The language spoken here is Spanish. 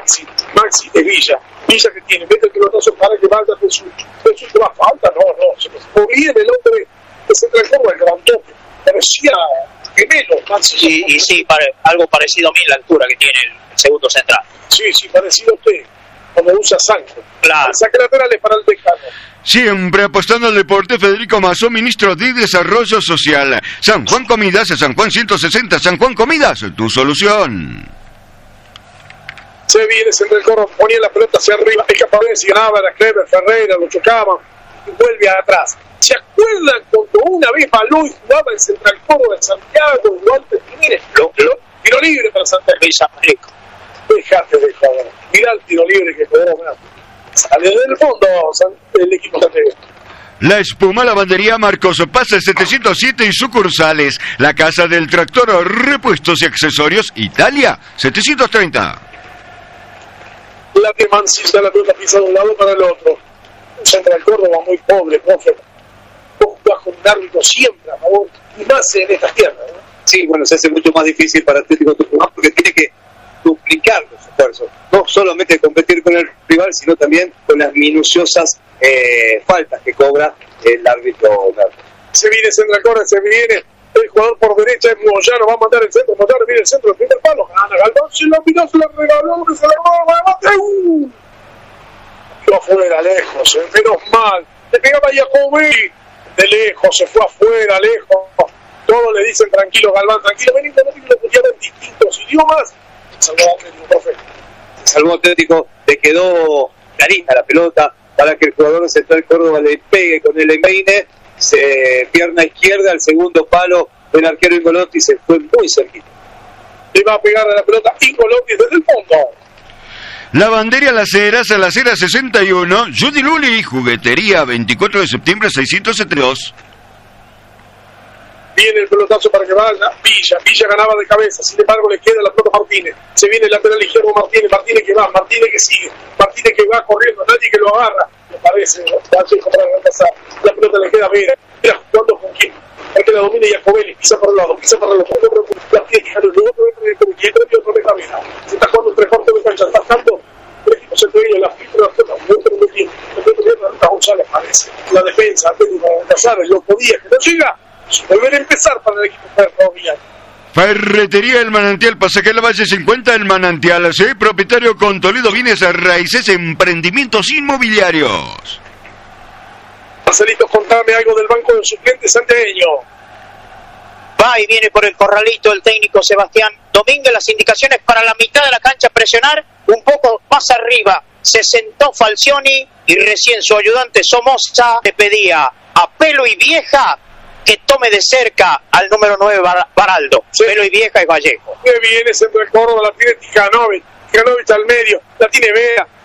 Maxi es Villa que tiene, mete el pelotazo para que vaya de su que va falta, no, se movió bien el hombre de Central Córdoba, el grandote, parecía gemelo, Maxi. Y sí, algo parecido a mí en la altura que tiene el segundo central. Sí, parecido a usted, como usa Sancho. Claro. El saque lateral es para el Tejano. Siempre apostando al deporte, Federico Mazó, ministro de Desarrollo Social. San Juan Comidas, San Juan 160, San Juan Comidas, tu solución. Se viene Central Córdoba, ponía la pelota hacia arriba, es capaz de si ganaba la Clever, Ferreira, lo chocaban, y vuelve atrás. ¿Se acuerdan cuando una vez Baloy jugaba en Central Córdoba en Santiago, Duarte Jiménez? Tiro libre para Santiago. Dejate de joder. Mirá el tiro libre que cobró. Sale del fondo el equipo Santiago. La Espuma Lavandería Marcos pasa 707 y sucursales. La Casa del Tractor, repuestos y accesorios, Italia 730. La que mancilla la pelota pisa de un lado para el otro. Central Córdoba muy pobre, profe. Vos jugás con un árbitro siempre a favor, y más en estas tierras, ¿no? Sí, bueno, se hace mucho más difícil para Atlético Tucumán porque tiene que duplicar los esfuerzos. No solamente competir con el rival, sino también con las minuciosas faltas que cobra el árbitro. Se viene Central Córdoba, se viene el jugador por derecha, es Moyano, va a mandar el centro, Moyano viene el centro, el primer palo, gana Galván, se lo miró, se lo regaló, se lo robó, quedó afuera, lejos, menos mal, le pegaba Jacobi, de lejos, se fue afuera, lejos, todos le dicen tranquilo Galván, tranquilo, vení, lo escuchaban en distintos idiomas, se salvó Atlético, profe. Se salvó Atlético, le quedó clarita la pelota para que el jugador de Central Córdoba le pegue con el empeine, pierna izquierda al segundo palo del arquero Ingolotti, se fue muy cerquita. Le va a pegar a la pelota Ingolotti desde el fondo. Lavandería Las Heras, a Las Heras 61, Judy Luli, juguetería 24 de septiembre 672. Viene el pelotazo para que vaya Villa ganaba de cabeza, sin embargo le queda la pelota a Martínez, se viene el lateral izquierdo Martínez que va, Martínez que sigue, Martínez que va corriendo, nadie que lo agarra, me parece, Vallejo para reemplazar, la pelota le queda a Vera, jugando con quién, porque la domina Jacobelli, pisa para el lado, Martínez que ganó, luego otro vez la Vera, se está jugando un tres cuartos de cancha, está jugando el equipo central, la filtra, muy bien, la González parece, la defensa, Atlético Casares, lo podía, que no llega, volver a empezar para el equipo ferroviario. Ferretería El Manantial, Pasaje La Valle 50, El Manantial, sí, propietario con Toledo Bienes Raíces, emprendimientos inmobiliarios. Marcelito, contame algo del banco de suplentes santiagueño. Va y viene por el corralito el técnico Sebastián Domínguez, las indicaciones para la mitad de la cancha, presionar un poco más arriba. Se sentó Falcioni y recién su ayudante Somoza le pedía a Pelo y Vieja que tome de cerca al número 9 Baraldo. Sí. Pelo y Vieja y Vallejo. Que viene Central Córdoba, la tiene Ticanovic al medio, la tiene Vera,